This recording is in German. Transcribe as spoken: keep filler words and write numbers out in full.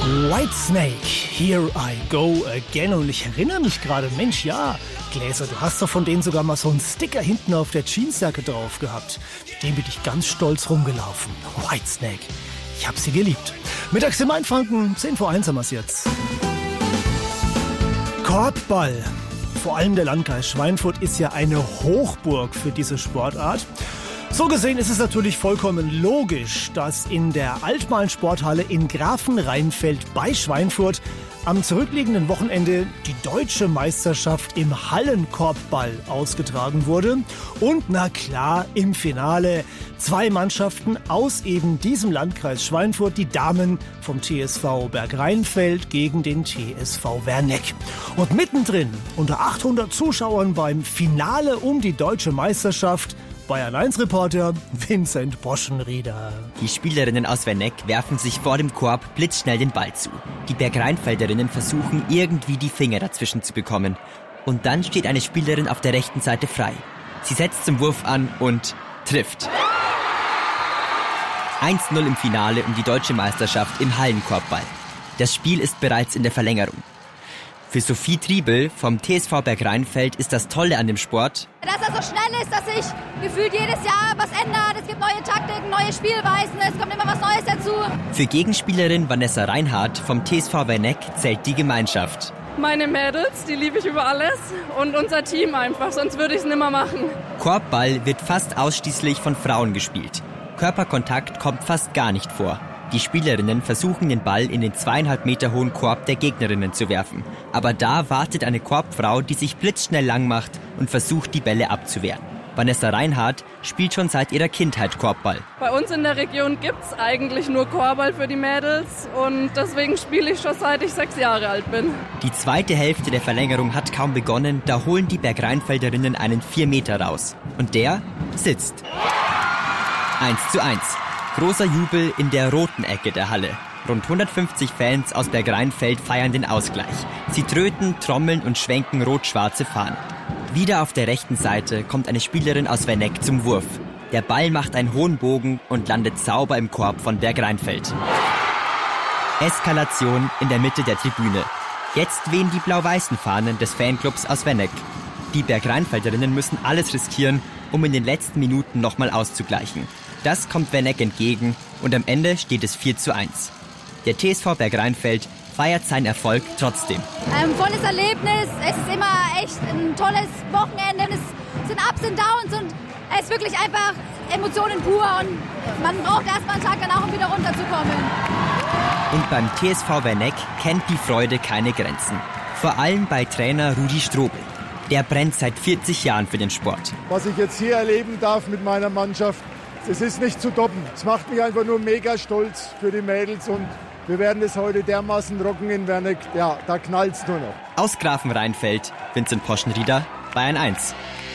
Whitesnake, Here I Go Again. Und ich erinnere mich gerade, Mensch, ja, Gläser, du hast doch von denen sogar mal so einen Sticker hinten auf der Jeansjacke drauf gehabt. Mit dem bin ich ganz stolz rumgelaufen. Whitesnake, ich hab sie geliebt. Mittags im Mainfranken, zehn vor eins haben wir's jetzt. Korbball. Vor allem der Landkreis Schweinfurt ist ja eine Hochburg für diese Sportart. So gesehen ist es natürlich vollkommen logisch, dass in der Altmain-Sporthalle in Grafenrheinfeld bei Schweinfurt am zurückliegenden Wochenende die deutsche Meisterschaft im Hallenkorbball ausgetragen wurde. Und na klar, im Finale zwei Mannschaften aus eben diesem Landkreis Schweinfurt, die Damen vom T S V Bergrheinfeld gegen den T S V Werneck. Und mittendrin, unter achthundert Zuschauern beim Finale um die deutsche Meisterschaft, Bayern eins Reporter Vincent Boschenrieder. Die Spielerinnen aus Werneck werfen sich vor dem Korb blitzschnell den Ball zu. Die Bergrheinfelderinnen versuchen irgendwie die Finger dazwischen zu bekommen. Und dann steht eine Spielerin auf der rechten Seite frei. Sie setzt zum Wurf an und trifft. eins null im Finale um die deutsche Meisterschaft im Hallenkorbball. Das Spiel ist bereits in der Verlängerung. Für Sophie Triebel vom T S V Bergrheinfeld ist das Tolle an dem Sport, dass er so schnell ist, dass sich gefühlt jedes Jahr was ändert. Es gibt neue Taktiken, neue Spielweisen, es kommt immer was Neues dazu. Für Gegenspielerin Vanessa Reinhardt vom T S V Werneck zählt die Gemeinschaft. Meine Mädels, die liebe ich über alles und unser Team einfach, sonst würde ich es nimmer machen. Korbball wird fast ausschließlich von Frauen gespielt. Körperkontakt kommt fast gar nicht vor. Die Spielerinnen versuchen, den Ball in den zweieinhalb Meter hohen Korb der Gegnerinnen zu werfen. Aber da wartet eine Korbfrau, die sich blitzschnell lang macht und versucht, die Bälle abzuwehren. Vanessa Reinhardt spielt schon seit ihrer Kindheit Korbball. Bei uns in der Region gibt's eigentlich nur Korbball für die Mädels und deswegen spiele ich schon seit ich sechs Jahre alt bin. Die zweite Hälfte der Verlängerung hat kaum begonnen, da holen die Bergrheinfelderinnen einen vier Meter raus. Und der sitzt. eins zu eins. Großer Jubel in der roten Ecke der Halle. Rund hundertfünfzig Fans aus Bergrheinfeld feiern den Ausgleich. Sie tröten, trommeln und schwenken rot-schwarze Fahnen. Wieder auf der rechten Seite kommt eine Spielerin aus Werneck zum Wurf. Der Ball macht einen hohen Bogen und landet sauber im Korb von Bergrheinfeld. Eskalation in der Mitte der Tribüne. Jetzt wehen die blau-weißen Fahnen des Fanclubs aus Werneck. Die Bergrheinfelderinnen müssen alles riskieren, um in den letzten Minuten nochmal auszugleichen. Das kommt Werneck entgegen und am Ende steht es vier zu eins. Der T S V Bergrheinfeld feiert seinen Erfolg trotzdem. Ein volles Erlebnis, es ist immer echt ein tolles Wochenende, es sind Ups und Downs und es ist wirklich einfach Emotionen pur und man braucht erstmal einen Tag danach, um wieder runterzukommen. Und beim T S V Werneck kennt die Freude keine Grenzen. Vor allem bei Trainer Rudi Strobel. Der brennt seit vierzig Jahren für den Sport. Was ich jetzt hier erleben darf mit meiner Mannschaft, es ist nicht zu toppen. Es macht mich einfach nur mega stolz für die Mädels und wir werden es heute dermaßen rocken in Werneck. Ja, da knallt's nur noch. Aus Grafenrheinfeld, Vincent Boschenrieder, Bayern eins.